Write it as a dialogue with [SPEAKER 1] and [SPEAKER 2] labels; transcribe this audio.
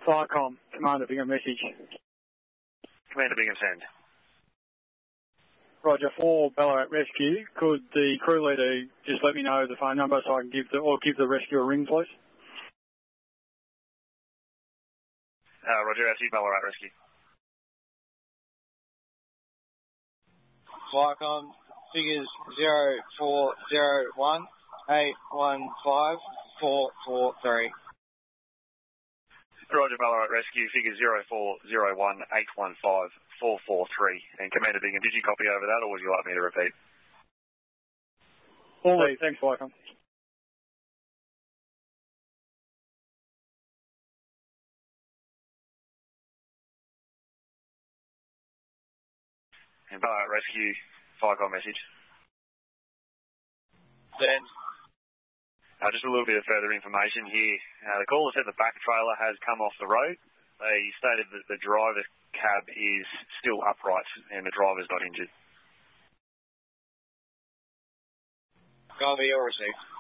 [SPEAKER 1] Flycom, Commander Bingham message.
[SPEAKER 2] Commander Bingham, send.
[SPEAKER 1] Roger, for Ballarat Rescue, could the crew leader just let me know the phone number so I can give the rescue a ring, please?
[SPEAKER 2] Roger, that's you, Ballarat Rescue.
[SPEAKER 3] Flycom, figures 0401 815 443.
[SPEAKER 2] Roger, Ballarat Rescue, figure 0401 815 443. And Commander Bingham, did you copy over that or would you like me to repeat?
[SPEAKER 1] All right, thanks, Flycom.
[SPEAKER 2] And Ballarat Rescue, Flycom message.
[SPEAKER 3] Send.
[SPEAKER 2] Just a little bit of further information here. The caller said the back trailer has come off the road. They stated that the driver's cab is still upright and the driver's not injured.
[SPEAKER 3] Copy or received.